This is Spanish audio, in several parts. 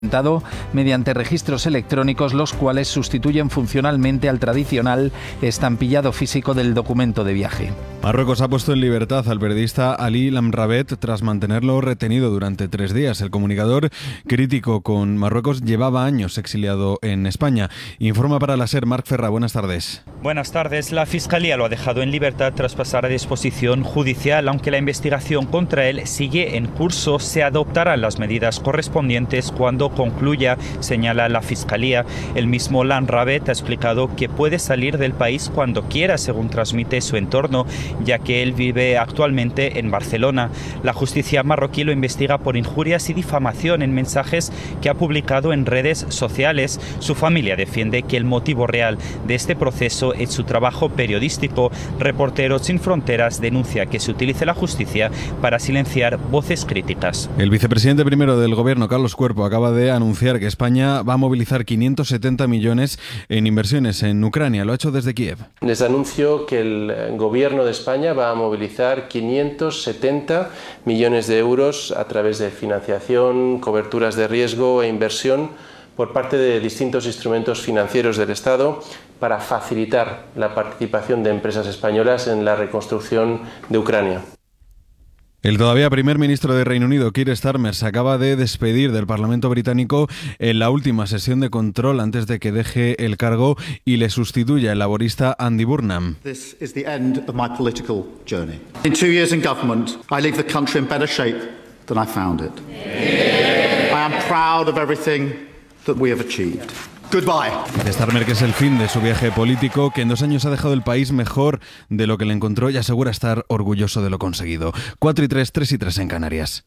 mediante registros electrónicos, los cuales sustituyen funcionalmente al tradicional estampillado físico del documento de viaje. Marruecos ha puesto en libertad al periodista Ali Lamrabet tras mantenerlo retenido durante 3 días. El comunicador, crítico con Marruecos, llevaba años exiliado en España. Informa para la SER Marc Ferra. Buenas tardes. Buenas tardes. La Fiscalía lo ha dejado en libertad tras pasar a disposición judicial. Aunque la investigación contra él sigue en curso, se adoptarán las medidas correspondientes cuando concluya, señala la Fiscalía. El mismo Lamrabet ha explicado que puede salir del país cuando quiera, según transmite su entorno, ya que él vive actualmente en Barcelona. La justicia marroquí lo investiga por injurias y difamación en mensajes que ha publicado en redes sociales. Su familia defiende que el motivo real de este proceso es su trabajo periodístico. Reporteros Sin Fronteras denuncia que se utilice la justicia para silenciar voces críticas. El vicepresidente primero del gobierno, Carlos Cuerpo, acaba de anunciar que España va a movilizar 570 millones en inversiones en Ucrania. Lo ha hecho desde Kiev. Les anuncio que el gobierno de España va a movilizar 570 millones de euros a través de financiación, coberturas de riesgo e inversión por parte de distintos instrumentos financieros del Estado para facilitar la participación de empresas españolas en la reconstrucción de Ucrania. El todavía primer ministro de Reino Unido, Keir Starmer, se acaba de despedir del Parlamento británico en la última sesión de control antes de que deje el cargo y le sustituya el laborista Andy Burnham. This is the end of my political journey. In 2 years in government, I leave the country in better shape than I found it. I am proud of everything that we have achieved. Goodbye. Starmer, que es el fin de su viaje político, que en 2 años ha dejado el país mejor de lo que le encontró y asegura estar orgulloso de lo conseguido. 4:03, 3:03 en Canarias.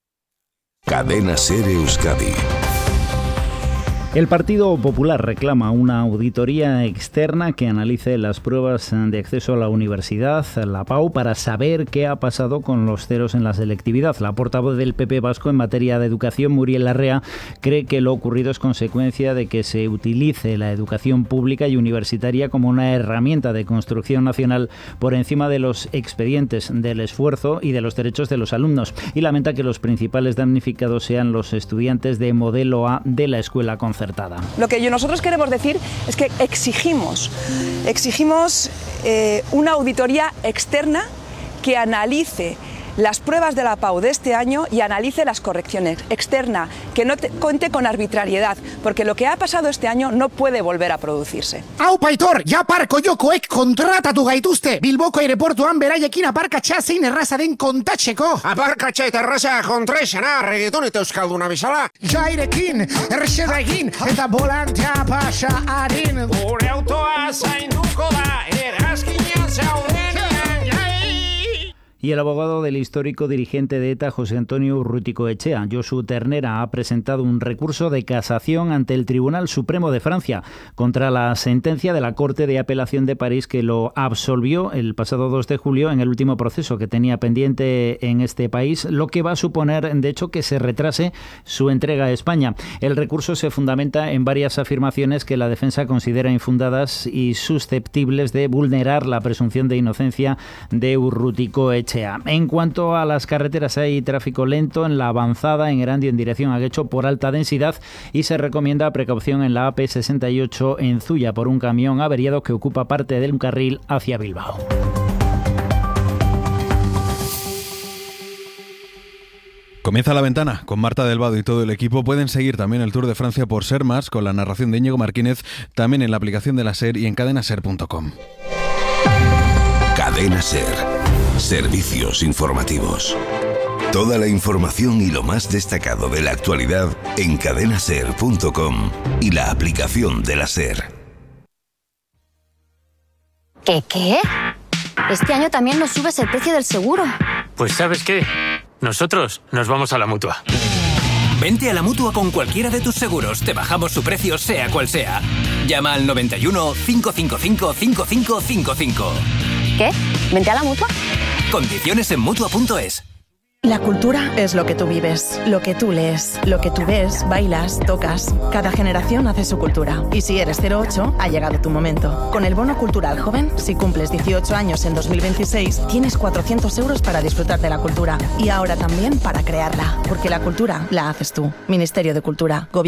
Cadena SER Euskadi. El Partido Popular reclama una auditoría externa que analice las pruebas de acceso a la universidad, la PAU, para saber qué ha pasado con los ceros en la selectividad. La portavoz del PP vasco en materia de educación, Muriel Larrea, cree que lo ocurrido es consecuencia de que se utilice la educación pública y universitaria como una herramienta de construcción nacional por encima de los expedientes, del esfuerzo y de los derechos de los alumnos. Y lamenta que los principales damnificados sean los estudiantes de modelo A de la escuela concertada. Lo que nosotros queremos decir es que exigimos una auditoría externa que analice las pruebas de la PAU de este año y analice las correcciones. Externa, que no cuente con arbitrariedad, porque lo que ha pasado este año no puede volver a producirse. Aupa Aitor, japarko jokoek kontratatu gaituzte. Bilboko aireportuan beraiekin aparkatxa zein erraza den kontatzeko. Aparkatxa eta erraza kontraesana, reggaeton eta euskalduna bezala. Jairekin, errexeda egin, eta volantea pasa adin. Gure autoa zainduko da, erazkinean zauden. Y el abogado del histórico dirigente de ETA, José Antonio Urruticoechea, Josu Ternera, ha presentado un recurso de casación ante el Tribunal Supremo de Francia contra la sentencia de la Corte de Apelación de París que lo absolvió el pasado 2 de julio en el último proceso que tenía pendiente en este país, lo que va a suponer, de hecho, que se retrase su entrega a España. El recurso se fundamenta en varias afirmaciones que la defensa considera infundadas y susceptibles de vulnerar la presunción de inocencia de Urruticoechea. En cuanto a las carreteras, hay tráfico lento en la avanzada en Erandio en dirección a Guecho por alta densidad y se recomienda precaución en la AP68 en Zuya por un camión averiado que ocupa parte del carril hacia Bilbao. Comienza La Ventana con Marta Delvado y todo el equipo. Pueden seguir también el Tour de Francia por SER Más con la narración de Íñigo Martínez, también en la aplicación de la SER y en cadenaser.com. Cadena SER. Servicios informativos. Toda la información y lo más destacado de la actualidad en cadenaser.com y la aplicación de la SER. ¿Qué? Este año también nos subes el precio del seguro. Pues ¿sabes qué? Nosotros nos vamos a la Mutua. Vente a la Mutua con cualquiera de tus seguros. Te bajamos su precio sea cual sea. Llama al 91 555 5555. ¿Qué? ¿Vente a la Mutua? Condiciones en Mutua.es. La cultura es lo que tú vives, lo que tú lees, lo que tú ves, bailas, tocas. Cada generación hace su cultura. Y si eres 08, ha llegado tu momento. Con el Bono Cultural Joven, si cumples 18 años en 2026, tienes 400 euros para disfrutar de la cultura. Y ahora también para crearla. Porque la cultura la haces tú. Ministerio de Cultura.